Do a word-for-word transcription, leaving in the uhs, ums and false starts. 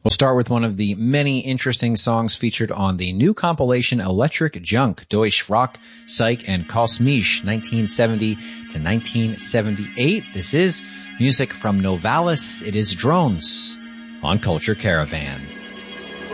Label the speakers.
Speaker 1: We'll start with one of the many interesting songs featured on the new compilation Electric Junk, Deutsch Rock, Psych, and Kosmisch, nineteen seventy to nineteen seventy-eight. This is music from Novalis. It is Drones on Culture Caravan.